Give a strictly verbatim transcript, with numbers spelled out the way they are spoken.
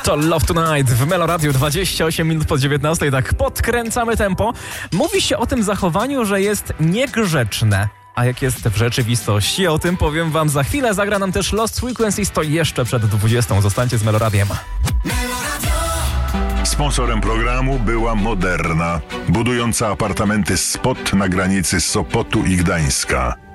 To Love Tonight w Melo Radio, dwadzieścia osiem minut po dziewiętnastej, tak podkręcamy tempo. Mówi się o tym zachowaniu, że jest niegrzeczne. A jak jest w rzeczywistości? O tym powiem wam za chwilę. Zagra nam też Lost Frequencies, to jeszcze przed dwudziestą. Zostańcie z Melo Radiem. Sponsorem programu była Moderna, budująca apartamenty Spot na granicy Sopotu i Gdańska.